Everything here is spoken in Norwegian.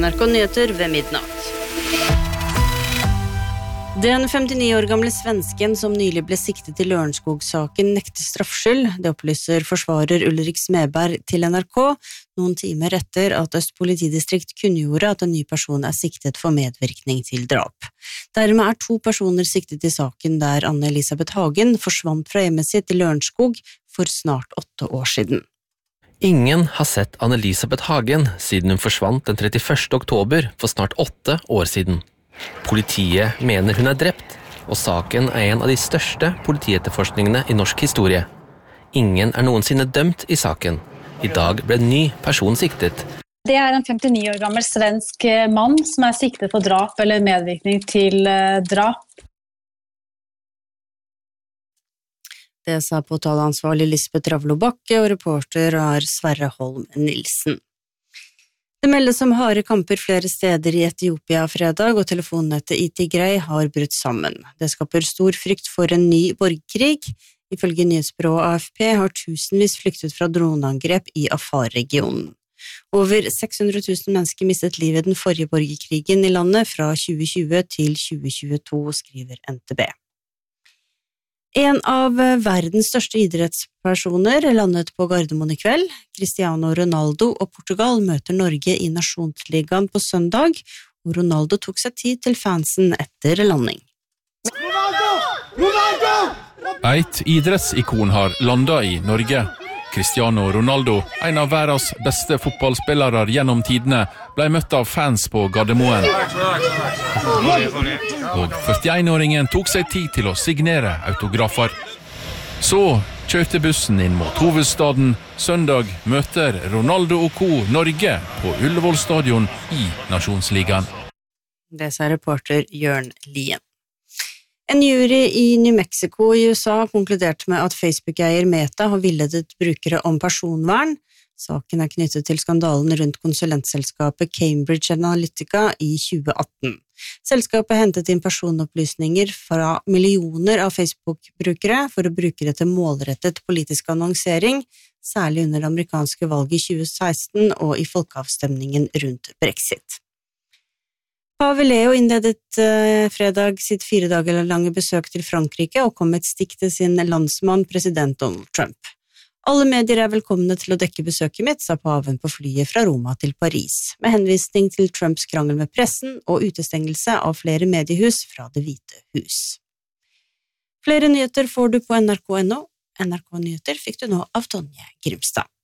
NRK Nyheter ved midnatt. Den 59 år gamle svensken som nylig ble siktet i Lørenskog-saken nekter straffskyld. Det opplyser forsvarer Ulrik Smedberg til NRK, noen timer etter at Øst politidistrikt kunngjorde at en ny person er siktet for medvirkning til drap. Dermed er 2 personer siktet i saken der Anne-Elisabeth Hagen forsvant fra hjemmet sitt i Lørenskog for snart 8 år siden. Ingen har sett Anne-Elisabeth Hagen siden hun forsvant den 31. oktober for snart 8 år siden. Politiet mener hun er drept, og saken er en av de største politietterforskningene i norsk historie. Ingen er noensinne dømt i saken. I dag ble en ny person siktet. Det er en 59 år gammel svensk mann som er siktet for drap eller medvirkning til drap. Det sa påtaleansvarlig Lisbeth Ravlo Bakke, og reporter er Sverre Holm Nilsen. Det meldes om harde kamper flere steder i Etiopia fredag, og telefonnettet i Tigray har brutt sammen. Det skaper stor frykt for en ny borgerkrig. Ifølge nyhetsbyrået AFP har tusenvis flyktet fra droneangrep i Afar-regionen. Over 600 000 mennesker mistet livet i den forrige borgerkrigen i landet fra 2020 til 2022, skriver NTB. En av verdens største idrettspersoner landet på Gardermoen i kveld. Cristiano Ronaldo og Portugal møter Norge i Nasjonsligaen på søndag, og Ronaldo tok seg tid til fansen etter landing. Et idrettsikon har landet i Norge. Cristiano Ronaldo, en av verdens beste fotballspillere gjennom tidene, ble møtt av fans på Gardermoen. Og 41-åringen tok seg tid til å signere autografer. Så kjørte bussen inn mot hovedstaden. Søndag møter Ronaldo og co. Norge på Ullevål stadion i Nasjonsligaen. Det sa reporter Jørn Lien. En jury i New Mexico i USA konkluderte med at Facebook-eier Meta har villedet brukere om personvern. Saken er knyttet til skandalen rundt konsulentselskapet Cambridge Analytica i 2018. Selskapet hentet inn personopplysninger fra millioner av Facebook-brukere for å bruke det til målrettet politisk annonsering, særlig under det amerikanske valget i 2016 og i folkeavstemningen rundt Brexit. Pave Leo innledet fredag sitt 4 dager lange besøk til Frankrike og kom med et stikk til sin landsmann, president Donald Trump. Alle medier er velkomne til å dekke besøket mitt, sa paven på flyet fra Roma til Paris, med henvisning til Trumps krangel med pressen og utestengelse av flere mediehus fra Det hvite hus. Flere nyheter får du på NRK.no. NRK Nyheter fikk du nå av Tonje Grimstad.